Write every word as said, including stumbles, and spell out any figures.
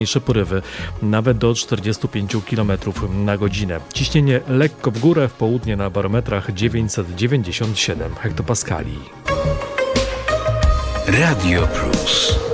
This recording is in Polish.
Mniejsze porywy, nawet do czterdziestu pięciu kilometrów na godzinę. Ciśnienie lekko w górę, w południe na barometrach dziewięćset dziewięćdziesiąt siedem hektopaskali. Radio Plus.